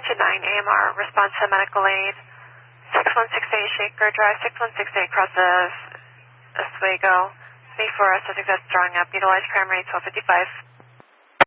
to 9 AMR, response to medical aid. 6168 Shaker Drive, 6168 crosses Oswego. May 4 suspect that's drawing up. Utilize primary 1255.